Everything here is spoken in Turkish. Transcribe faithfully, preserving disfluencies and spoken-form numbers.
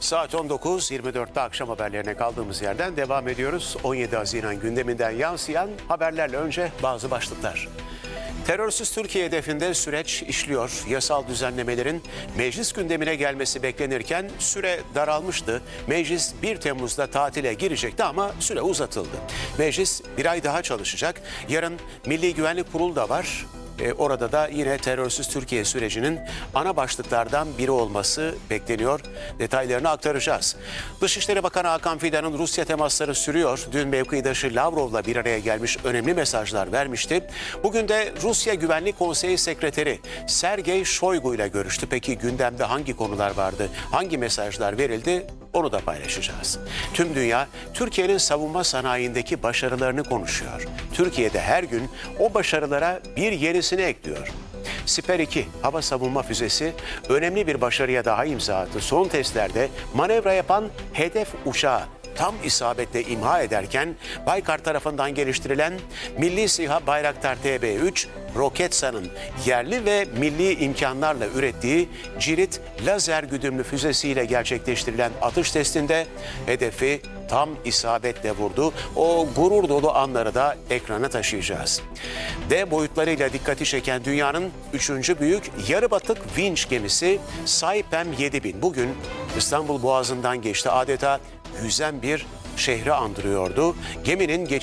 Saat on dokuz yirmi dörtte akşam haberlerine kaldığımız yerden devam ediyoruz. on yedi Haziran gündeminden yansıyan haberlerle önce bazı başlıklar. Terörsüz Türkiye hedefinde süreç işliyor. Yasal düzenlemelerin meclis gündemine gelmesi beklenirken süre daralmıştı. Meclis bir Temmuz'da tatile girecekti ama süre uzatıldı. Meclis bir ay daha çalışacak. Yarın Milli Güvenlik Kurulu da var. E, orada da yine terörsüz Türkiye sürecinin ana başlıklardan biri olması bekleniyor. Detaylarını aktaracağız. Dışişleri Bakanı Hakan Fidan'ın Rusya temasları sürüyor. Dün mevkidaşı Lavrov'la bir araya gelmiş, önemli mesajlar vermişti. Bugün de Rusya Güvenlik Konseyi Sekreteri Sergey Shoigu ile görüştü. Peki gündemde hangi konular vardı? Hangi mesajlar verildi? Onu da paylaşacağız. Tüm dünya Türkiye'nin savunma sanayindeki başarılarını konuşuyor. Türkiye'de her gün o başarılara bir yenisini ekliyor. Siper iki hava savunma füzesi önemli bir başarıya daha imza attı. Son testlerde manevra yapan hedef uçağı tam isabetle imha ederken Baykar tarafından geliştirilen Milli SİHA Bayraktar T B üç, Roketsan'ın yerli ve milli imkanlarla ürettiği Cirit lazer güdümlü füzesiyle gerçekleştirilen atış testinde hedefi tam isabetle vurdu. O gurur dolu anları da ekrana taşıyacağız. D boyutlarıyla dikkati çeken dünyanın üçüncü büyük yarı batık vinç gemisi Saipem yedi bin bugün İstanbul Boğazı'ndan geçti. Adeta yüzen bir şehri andırıyordu. Geminin geçiş